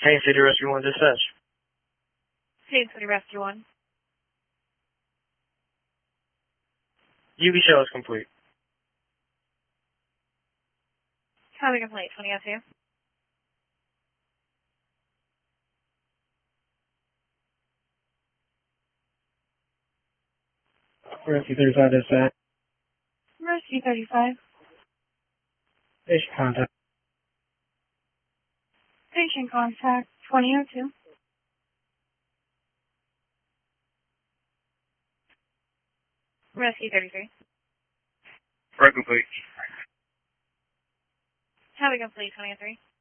Haines City Rescue 1 dispatch. Haines City Rescue 1. UV shell is complete. Copy complete, 2002. Rescue 35 dispatch. Rescue 35. Patient contact. Patient contact, 2002. Rescue 33. Right complete. Copy complete, 23.